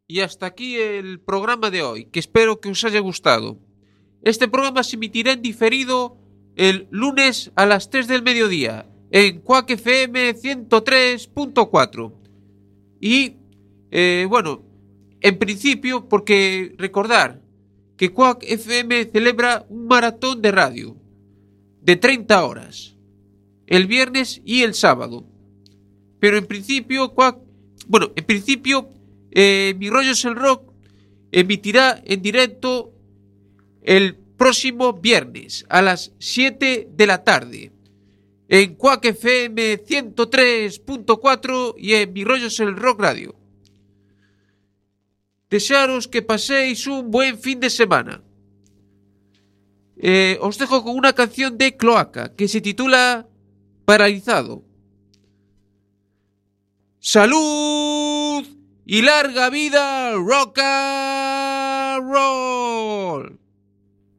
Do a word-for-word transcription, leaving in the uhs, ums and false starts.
Y hasta aquí el programa de hoy, que espero que os haya gustado. Este programa se emitirá en diferido el lunes a las tres del mediodía en Quack F M ciento tres punto cuatro. Y, eh, bueno, en principio, porque recordar que Quack F M celebra un maratón de radio de treinta horas, el viernes y el sábado. Pero en principio, Quack, bueno, en principio, eh, Mi Rollo es el Rock emitirá en directo el próximo viernes a las siete de la tarde en Quack F M ciento tres punto cuatro y en Mi Rollo es el Rock Radio. Desearos que paséis un buen fin de semana. Eh, os dejo con una canción de Cloaca que se titula Paralizado. ¡Salud! Y larga vida, rock and roll.